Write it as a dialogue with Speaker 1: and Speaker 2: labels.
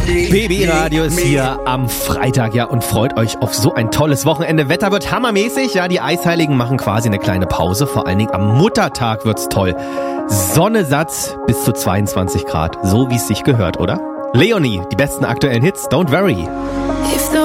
Speaker 1: BB-Radio ist hier am Freitag, ja, und freut euch auf so ein tolles Wochenende. Wetter wird hammermäßig, ja, die Eisheiligen machen quasi eine kleine Pause. Vor allen Dingen am Muttertag wird's toll. Sonnesatz bis zu 22 Grad, so wie es sich gehört, oder? Leonie, die besten aktuellen Hits, Don't Worry.